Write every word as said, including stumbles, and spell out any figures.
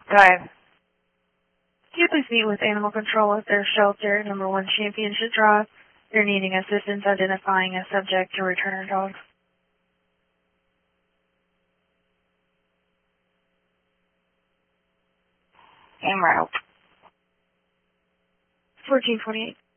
Five. Can you please meet with Animal Control at their shelter, number one Championship Drive? They're needing assistance identifying a subject to return our dog. En route. fourteen twenty-eight.